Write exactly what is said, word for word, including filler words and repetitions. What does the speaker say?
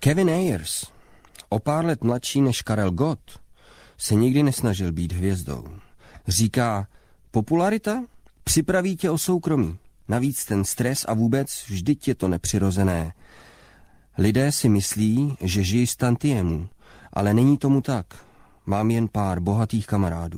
Kevin Ayers, o pár let mladší než Karel Gott, se nikdy nesnažil být hvězdou. Říká, popularita připraví tě o soukromí. Navíc ten stres a vůbec vždyť je to nepřirozené. Lidé si myslí, že žijí z tantiemů, ale není tomu tak. Mám jen pár bohatých kamarádů.